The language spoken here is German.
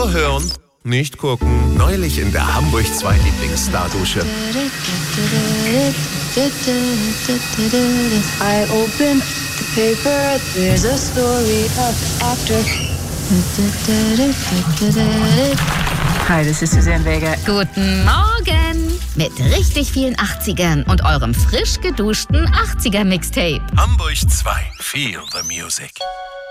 Nur hören, nicht gucken. Neulich in der Hamburg 2 Lieblings-Stardusche. I open the paper, there's a story of actor. Hi, this is Suzanne Vega. Guten Morgen! Mit richtig vielen 80ern und eurem frisch geduschten 80er-Mixtape. Hamburg 2, Feel the Music.